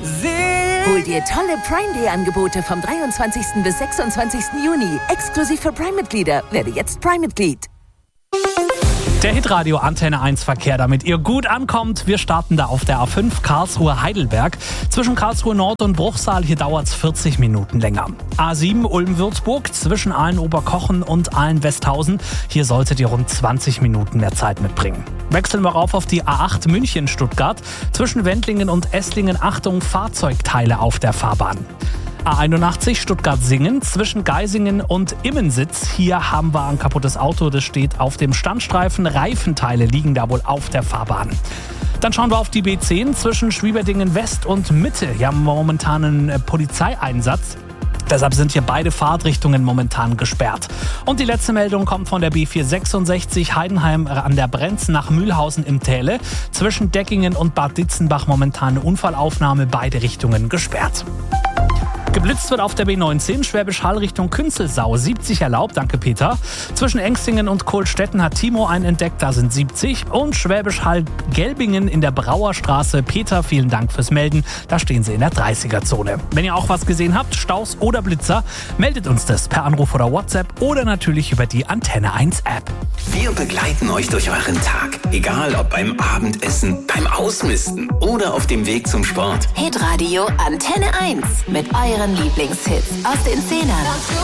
Hol dir tolle Prime Day Angebote vom 23. bis 26. Juni. Exklusiv für Prime-Mitglieder. Werde jetzt Prime-Mitglied. Der Hitradio Antenne 1 Verkehr, damit ihr gut ankommt. Wir starten da auf der A5 Karlsruhe-Heidelberg. Zwischen Karlsruhe Nord und Bruchsal, hier dauert es 40 Minuten länger. A7 Ulm-Würzburg zwischen Aalen-Oberkochen und Aalen-Westhausen. Hier solltet ihr rund 20 Minuten mehr Zeit mitbringen. Wechseln wir rauf auf die A8 München-Stuttgart. Zwischen Wendlingen und Esslingen, Achtung, Fahrzeugteile auf der Fahrbahn. A81 Stuttgart-Singen zwischen Geisingen und Immensitz. Hier haben wir ein kaputtes Auto, das steht auf dem Standstreifen. Reifenteile liegen da wohl auf der Fahrbahn. Dann schauen wir auf die B10 zwischen Schwieberdingen West und Mitte. Hier haben wir momentan einen Polizeieinsatz. Deshalb sind hier beide Fahrtrichtungen momentan gesperrt. Und die letzte Meldung kommt von der B466 Heidenheim an der Brenz nach Mühlhausen im Täle. Zwischen Deckingen und Bad Ditzenbach momentan eine Unfallaufnahme, beide Richtungen gesperrt. Geblitzt wird auf der B19 Schwäbisch Hall Richtung Künzelsau. 70 erlaubt, danke Peter. Zwischen Engstingen und Kohlstetten hat Timo einen entdeckt, da sind 70. Und Schwäbisch Hall Gelbingen in der Brauerstraße. Peter, vielen Dank fürs Melden. Da stehen sie in der 30er-Zone. Wenn ihr auch was gesehen habt, Staus oder Blitzer, meldet uns das per Anruf oder WhatsApp oder natürlich über die Antenne 1 App. Wir begleiten euch durch euren Tag. Egal ob beim Abendessen, beim Ausmisten oder auf dem Weg zum Sport. Hitradio Antenne 1 mit euren Lieblingshits aus den 10ern.